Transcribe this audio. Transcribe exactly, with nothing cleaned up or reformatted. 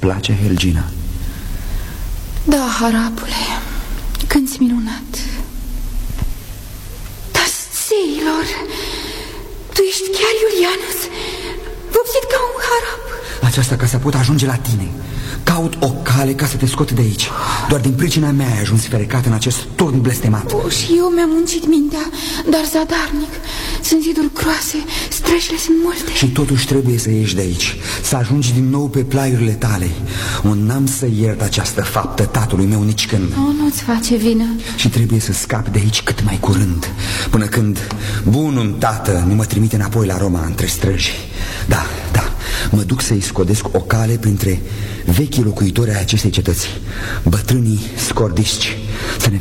place, Helgina? Da, harapule, cânti minunat. Dar zeilor, tu ești chiar Iulianus, vopsit ca un harap. Aceasta ca să pot ajunge la tine. Caut o cale ca să te scot de aici. Doar din pricina mea ai ajuns ferecat în acest turn blestemat. O, și eu mi-am muncit mintea, dar zadarnic. Sunt ziduri groase, străjile sunt multe. Și totuși trebuie să ieși de aici, să ajungi din nou pe plaiurile tale. O, n-am să iert această faptă tatălui meu nici când. O, nu-ți face vină. Și trebuie să scap de aici cât mai curând, până când bunul tată nu mă trimite înapoi la Roma între străji. Da, da, mă duc să-i scodesc o cale printre vechii locuitori ai acestei cetăți, bătrânii scordiști. Să ne